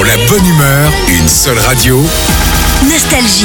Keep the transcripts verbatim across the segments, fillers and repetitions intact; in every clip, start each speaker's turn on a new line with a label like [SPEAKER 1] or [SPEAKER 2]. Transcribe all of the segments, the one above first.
[SPEAKER 1] la bonne humeur, une seule radio.
[SPEAKER 2] Nostalgie.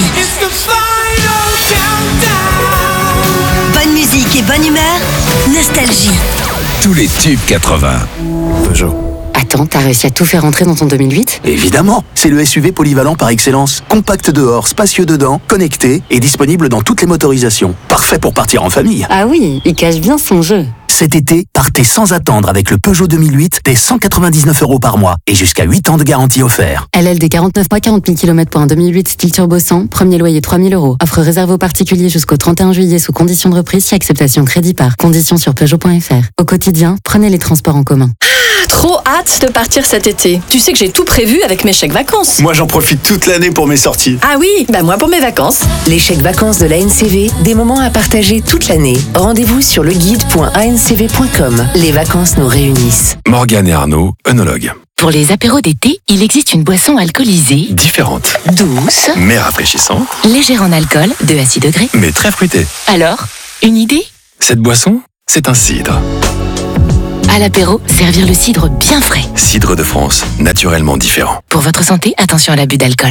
[SPEAKER 2] Bonne musique et bonne humeur. Nostalgie.
[SPEAKER 1] Tous les tubes quatre-vingts.
[SPEAKER 3] Peugeot.
[SPEAKER 4] Attends, t'as réussi à tout faire rentrer dans ton deux mille huit ?
[SPEAKER 3] Évidemment, c'est le S U V polyvalent par excellence. Compact dehors, spacieux dedans, connecté et disponible dans toutes les motorisations. Parfait pour partir en famille.
[SPEAKER 4] Ah oui, il cache bien son jeu.
[SPEAKER 3] Cet été, partez sans attendre avec le Peugeot deux mille huit dès cent quatre-vingt-dix-neuf euros par mois et jusqu'à huit ans de garantie offert.
[SPEAKER 4] L L D quarante-neuf mois, quarante mille kilomètres pour un deux mille huit style turbo cent, premier loyer trois mille euros. Offre réservée aux particuliers jusqu'au trente et un juillet sous conditions de reprise si acceptation crédit par. Conditions sur Peugeot point F R. Au quotidien, prenez les transports en commun.
[SPEAKER 5] Trop hâte de partir cet été. Tu sais que j'ai tout prévu avec mes chèques vacances.
[SPEAKER 6] Moi, j'en profite toute l'année pour mes sorties.
[SPEAKER 5] Ah oui, bah moi pour mes vacances.
[SPEAKER 7] Les chèques vacances de l'A N C V, des moments à partager toute l'année. Rendez-vous sur leguide point a n c v point com. Les vacances nous réunissent.
[SPEAKER 1] Morgane et Arnaud, œnologues.
[SPEAKER 8] Pour les apéros d'été, il existe une boisson alcoolisée,
[SPEAKER 1] Différentes,
[SPEAKER 8] douce,
[SPEAKER 1] mais rafraîchissante,
[SPEAKER 8] légère en alcool, deux à six degrés.
[SPEAKER 1] mais très fruitée.
[SPEAKER 8] Alors, une idée ?
[SPEAKER 1] Cette boisson, c'est un cidre.
[SPEAKER 8] À l'apéro, servir le cidre bien frais.
[SPEAKER 1] Cidre de France, naturellement différent.
[SPEAKER 8] Pour votre santé, attention à l'abus d'alcool.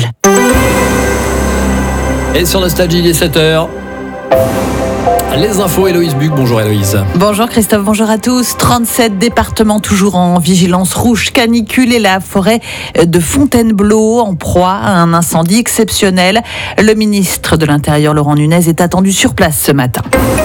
[SPEAKER 9] Et sur Nostalgie, il est sept heures. Les infos, Héloïse Buc. Bonjour Héloïse.
[SPEAKER 10] Bonjour Christophe, bonjour à tous. trente-sept départements toujours en vigilance rouge canicule et la forêt de Fontainebleau en proie à un incendie exceptionnel. Le ministre de l'Intérieur, Laurent Nunez, est attendu sur place ce matin.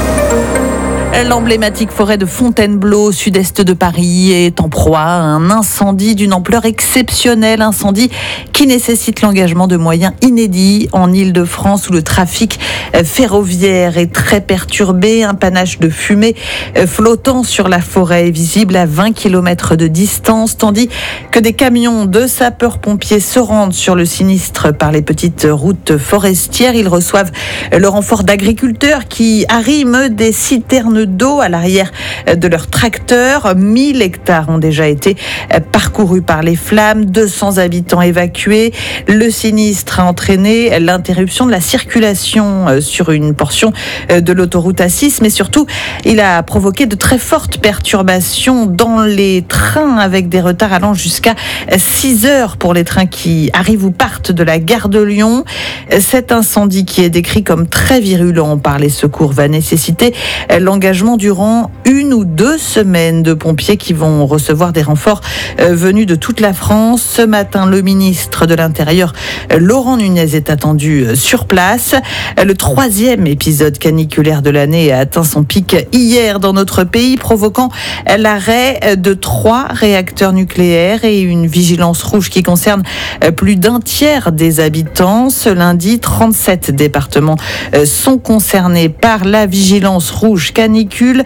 [SPEAKER 10] L'emblématique forêt de Fontainebleau, au sud-est de Paris, est en proie à un incendie d'une ampleur exceptionnelle. Incendie qui nécessite l'engagement de moyens inédits en Île-de-France où le trafic ferroviaire est très perturbé. Un panache de fumée flottant sur la forêt est visible à vingt kilomètres de distance, tandis que des camions de sapeurs-pompiers se rendent sur le sinistre par les petites routes forestières. Ils reçoivent le renfort d'agriculteurs qui arriment des citernes d'eau à l'arrière de leurs tracteurs. mille hectares ont déjà été parcourus par les flammes, deux cents habitants évacués. Le sinistre a entraîné l'interruption de la circulation sur une portion de l'autoroute A six, mais surtout, il a provoqué de très fortes perturbations dans les trains avec des retards allant jusqu'à six heures pour les trains qui arrivent ou partent de la gare de Lyon. Cet incendie qui est décrit comme très virulent par les secours va nécessiter l'engagement durant une ou deux semaines de pompiers qui vont recevoir des renforts euh, venus de toute la France. Ce matin, le ministre de l'Intérieur, Laurent Nunez, est attendu euh, sur place. Le troisième épisode caniculaire de l'année a atteint son pic hier dans notre pays, provoquant l'arrêt de trois réacteurs nucléaires et une vigilance rouge qui concerne plus d'un tiers des habitants. Ce lundi, trente-sept départements euh, sont concernés par la vigilance rouge caniculaire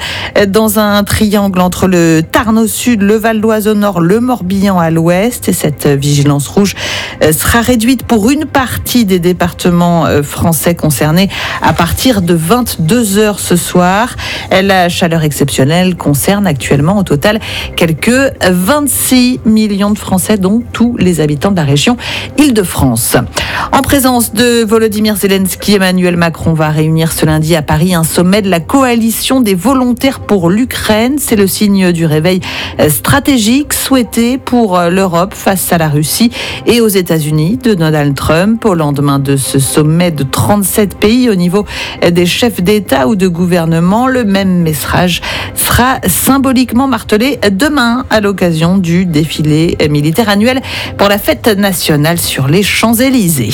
[SPEAKER 10] dans un triangle entre le Tarn au sud, le Val d'Oise au nord, le Morbihan à l'ouest. Et cette vigilance rouge sera réduite pour une partie des départements français concernés à partir de vingt-deux heures ce soir. La chaleur exceptionnelle concerne actuellement au total quelques vingt-six millions de Français, dont tous les habitants de la région Île-de-France. En présence de Volodymyr Zelensky, Emmanuel Macron va réunir ce lundi à Paris un sommet de la coalition des volontaires pour l'Ukraine. C'est le signe du réveil stratégique souhaité pour l'Europe face à la Russie et aux États-Unis de Donald Trump. Au lendemain de ce sommet de trente-sept pays au niveau des chefs d'État ou de gouvernement, le même message sera symboliquement martelé demain à l'occasion du défilé militaire annuel pour la fête nationale sur les Champs-Élysées.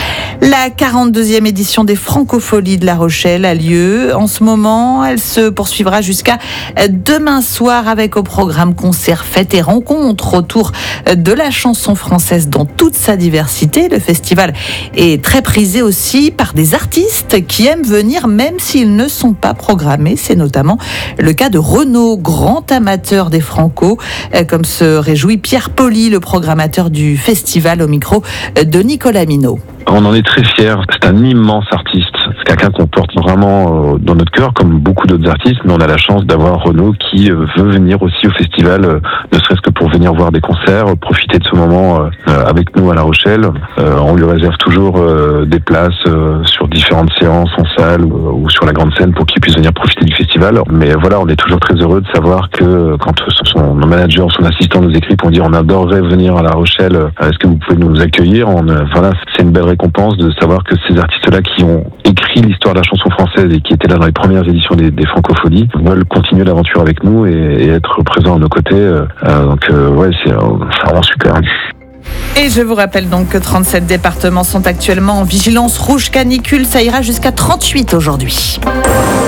[SPEAKER 10] La quarante-deuxième édition des Francopholies de La Rochelle a lieu en ce moment. Elle se poursuivra jusqu'à demain soir avec au programme concerts, fêtes et rencontres autour de la chanson française dans toute sa diversité. Le festival est très prisé aussi par des artistes qui aiment venir même s'ils ne sont pas programmés. C'est notamment le cas de Renaud, grand amateur des Franco, comme se réjouit Pierre Poli, le programmateur du festival, au micro de Nicolas Minot.
[SPEAKER 11] On en est très fiers. C'est un immense artiste. c'est quelqu'un qu'on porte vraiment euh, dans notre cœur, comme beaucoup d'autres artistes, mais on a la chance d'avoir Renaud qui euh, veut venir aussi au festival, euh, ne serait-ce que pour venir voir des concerts, euh, profiter de ce moment euh, avec nous à La Rochelle. Euh, on lui réserve toujours euh, des places euh, sur différentes séances en salle ou, ou sur la grande scène pour qu'il puisse venir profiter du festival. Mais voilà, on est toujours très heureux de savoir que quand son manager ou son assistant nous écrit pour dire on adorerait venir à La Rochelle, est-ce que vous pouvez nous accueillir? on, Voilà, c'est une belle récompense de savoir que ces artistes-là qui ont écrit l'histoire de la chanson française et qui étaient là dans les premières éditions des, des Francopholies veulent continuer l'aventure avec nous et, et être présents à nos côtés. Euh, donc euh, ouais, c'est, c'est vraiment super.
[SPEAKER 10] Et je vous rappelle donc que trente-sept départements sont actuellement en vigilance rouge canicule. Ça ira jusqu'à trente-huit aujourd'hui.